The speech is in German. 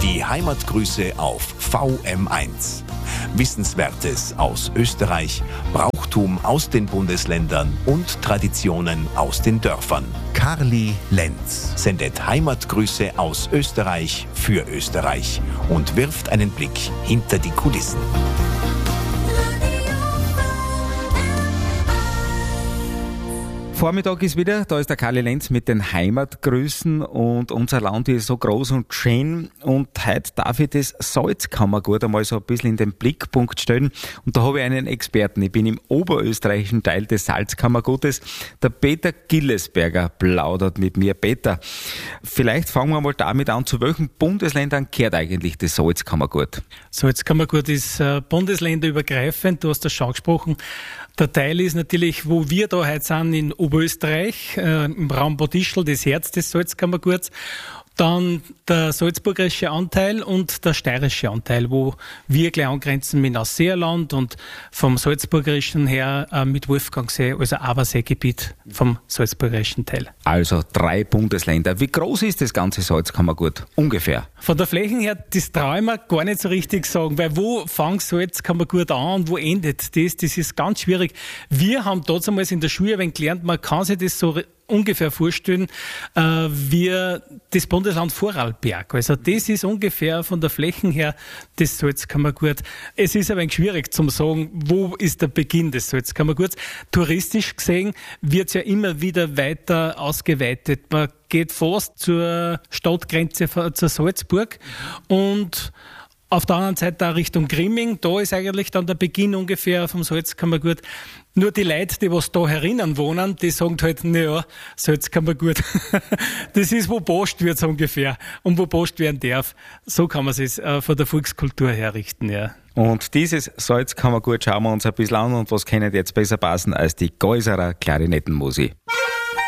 Die Heimatgrüße auf VM1. Wissenswertes aus Österreich, Brauchtum aus den Bundesländern und Traditionen aus den Dörfern. Karli Lenz sendet Heimatgrüße aus Österreich für Österreich und wirft einen Blick hinter die Kulissen. Vormittag ist wieder, da ist der Karli Lenz mit den Heimatgrüßen und unser Land ist so groß und schön und heute darf ich das Salzkammergut einmal so ein bisschen in den Blickpunkt stellen und da habe ich einen Experten. Ich bin im oberösterreichischen Teil des Salzkammergutes. Der Peter Gillesberger plaudert mit mir. Peter, vielleicht fangen wir mal damit an, zu welchen Bundesländern gehört eigentlich das Salzkammergut? Salzkammergut ist bundesländerübergreifend, du hast das schon angesprochen. Der Teil ist natürlich, wo wir da heute sind, in Oberösterreich, im Raum Bad Ischl, das Herz des Salzkammerguts. Dann der salzburgerische Anteil und der steirische Anteil, wo wir gleich angrenzen mit Ausseerland und vom salzburgerischen her mit Wolfgangsee, also Aberseegebiet vom salzburgerischen Teil. Also 3 Bundesländer. Wie groß ist das ganze Salzkammergut? Ungefähr. Von der Fläche her, das traue ich mir gar nicht so richtig sagen, weil wo fängt Salzkammergut an und wo endet das? Das ist ganz schwierig. Wir haben damals in der Schule ein wenig gelernt, man kann sich das so ungefähr vorstellen, wie das Bundesland Vorarlberg. Also das ist ungefähr von der Fläche her das Salzkammergut. Es ist ein wenig schwierig zu sagen, wo ist der Beginn des Salzkammerguts. Touristisch gesehen wird es ja immer wieder weiter ausgeweitet. Man geht fast zur Stadtgrenze, zur Salzburg und auf der anderen Seite auch Richtung Grimming, da ist eigentlich dann der Beginn ungefähr vom Salzkammergut. Nur die Leute, die was da herinnen wohnen, die sagen halt, naja, Salzkammergut. Das ist, wo post wird so ungefähr und wo post werden darf. So kann man es von der Volkskultur her richten, ja. Und dieses Salzkammergut schauen wir uns ein bisschen an und was kann jetzt besser passen als die Geuserer Klarinettenmusik.